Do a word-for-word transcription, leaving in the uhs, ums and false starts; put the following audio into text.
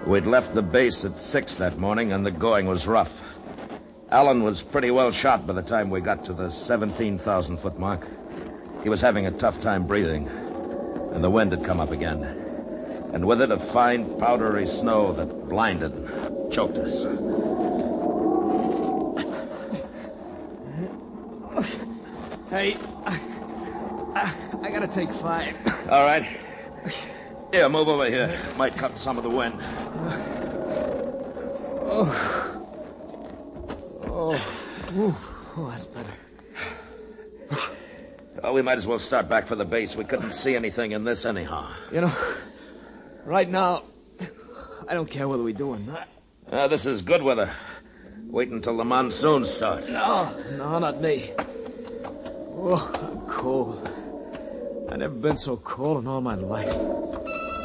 We'd left the base at six that morning, and the going was rough. Alan was pretty well shot by the time we got to the seventeen thousand foot mark. He was having a tough time breathing, and the wind had come up again. And with it, a fine, powdery snow that blinded and choked us. Hey, I, I, I gotta take five. All right. Here, move over here. It might cut some of the wind. Oh. Oh. Ooh. Oh, that's better. Oh, we might as well start back for the base. We couldn't see anything in this anyhow. You know, right now, I don't care whether we do or not. Uh, this is good weather. Wait until the monsoons start. No, no, not me. Oh, I'm cold. I've never been so cold in all my life.